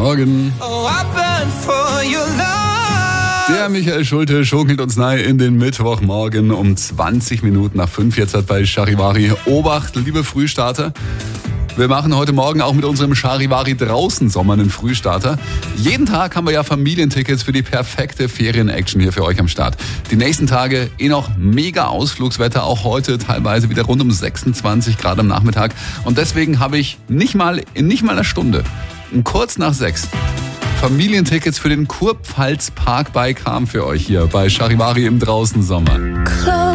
Morgen. Der Michael Schulte schunkelt uns nahe in den Mittwochmorgen um 20 Minuten nach 5. Jetzt hat bei Charivari Obacht, liebe Frühstarter. Wir machen heute Morgen auch mit unserem Charivari draußen Sommer einen Frühstarter. Jeden Tag haben wir ja Familientickets für die perfekte Ferien-Action hier für euch am Start. Die nächsten Tage noch mega Ausflugswetter, auch heute teilweise wieder rund um 26 Grad am Nachmittag. Und deswegen habe ich in nicht mal einer Stunde, kurz nach 6, Familientickets für den Kurpfalz Park bei Cham für euch hier bei Charivari im draußen Sommer.